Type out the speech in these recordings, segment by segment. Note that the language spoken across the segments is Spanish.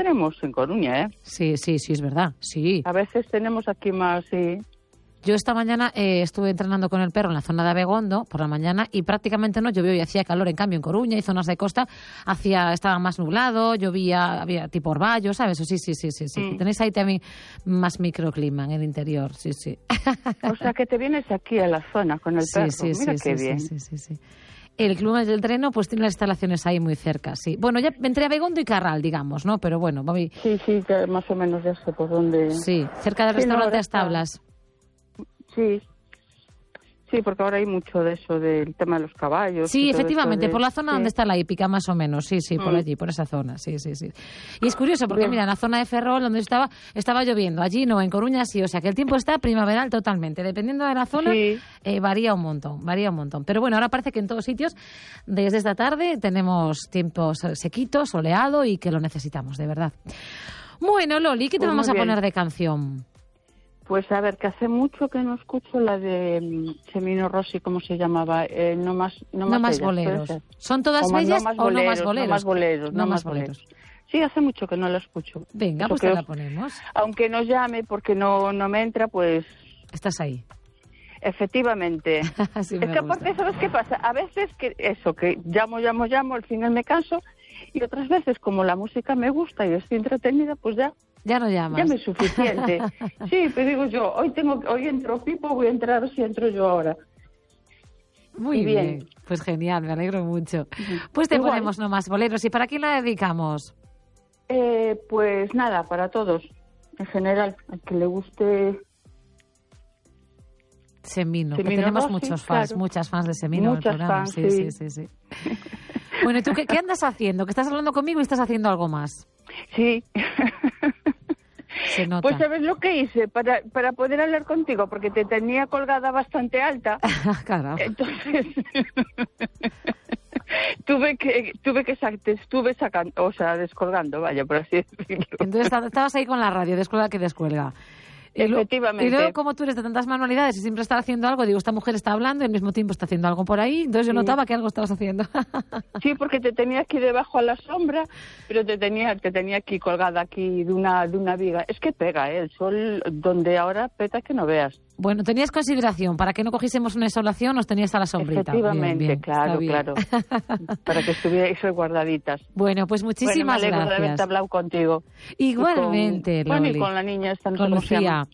tenemos en Coruña, ¿eh? Sí, es verdad, sí. A veces tenemos aquí más, sí. Yo esta mañana estuve entrenando con el perro en la zona de Abegondo por la mañana y prácticamente no llovió y hacía calor. En cambio, en Coruña y zonas de costa estaba más nublado, llovía, había tipo orvallo, ¿sabes? Sí. Tenéis ahí también más microclima en el interior, sí. O sea, que te vienes aquí a la zona con el perro. Mira qué bien. Sí. El Club del Treno pues tiene las instalaciones ahí muy cerca, sí. Bueno, ya entre Abegondo y Carral, digamos, ¿no? Pero bueno, voy... Sí, que más o menos ya sé por dónde... Sí, cerca del restaurante Las Tablas. Sí, porque ahora hay mucho de eso, del tema de los caballos. Sí, efectivamente, por la zona donde está la hípica, más o menos. Sí, por allí, por esa zona, sí. Y es curioso, porque mira, en la zona de Ferrol, donde estaba lloviendo. Allí no, en Coruña sí. O sea, que el tiempo está primaveral totalmente. Dependiendo de la zona, varía un montón. Pero bueno, ahora parece que en todos sitios, desde esta tarde, tenemos tiempos sequitos, soleado y que lo necesitamos, de verdad. Bueno, Loli, ¿qué te vamos a poner de canción? Pues a ver, que hace mucho que no escucho la de Semino Rossi, ¿cómo se llamaba? No más boleros. ¿Son todas bellas o no más boleros? No más boleros. Sí, hace mucho que no la escucho. Venga, pues te la ponemos. Aunque no llame porque no me entra, pues... Estás ahí. Efectivamente. Sí, es que aparte, ¿sabes qué pasa? A veces que llamo, al final me canso, y otras veces, como la música me gusta y estoy entretenida, pues ya no llamas. Ya me es suficiente. Sí, pero digo yo, hoy entró Pipo, voy a entrar a ver si entro yo ahora. Muy bien. Pues genial, me alegro mucho. Pues te ponemos No más boleros. ¿Y para quién la dedicamos? Pues nada, para todos, en general, al que le guste... Semino, que tenemos Rossi, muchos fans, claro. Muchas fans de Semino en el programa. Fans, sí. Bueno, ¿y tú qué andas haciendo? Que estás hablando conmigo y estás haciendo algo más. Sí. Se nota. Pues ¿sabes lo que hice? Para poder hablar contigo, porque te tenía colgada bastante alta. Caramba. Entonces estuve sacando, o sea, descolgando, vaya, por así decirlo. Entonces estabas ahí con la radio, descuelga que descuelga. Efectivamente. Y luego, como tú eres de tantas manualidades y siempre estás haciendo algo, digo, esta mujer está hablando y al mismo tiempo está haciendo algo por ahí, entonces yo notaba que algo estabas haciendo. Sí, porque te tenía aquí debajo a la sombra, pero te tenía aquí colgada aquí de una viga. Es que pega, el sol donde ahora pega que no veas. Bueno, tenías consideración, para que no cogiésemos una insolación, nos tenías a la sombrita. Efectivamente, bien, claro. Para que estuvierais guardaditas. Bueno, pues muchísimas gracias. Me alegro de haberte hablado contigo. Igualmente, Loli. Y con la niña esta, con Lucía.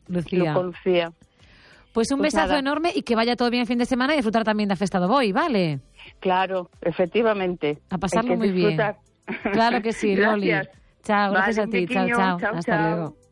Pues un besazo enorme y que vaya todo bien el fin de semana y disfrutar también de Festa do Boi, ¿vale? Claro, efectivamente. A pasarlo muy bien. Claro que sí, Loli. Chao, gracias a ti. Chao. Hasta luego.